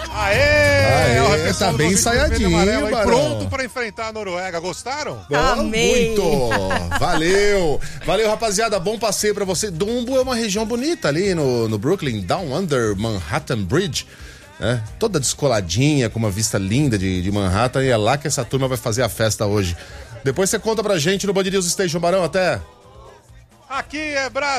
Aê, tá bem ensaiadinho, Barão. Pronto pra enfrentar a Noruega. Gostaram? Amei. Muito. Valeu, rapaziada. Bom passeio pra você. Dumbo é uma região bonita ali no Brooklyn, Down Under Manhattan Bridge. Toda descoladinha, com uma vista linda de Manhattan, e é lá que essa turma vai fazer a festa hoje. Depois você conta pra gente no Band News Station, Barão. Até. Aqui é Brasil.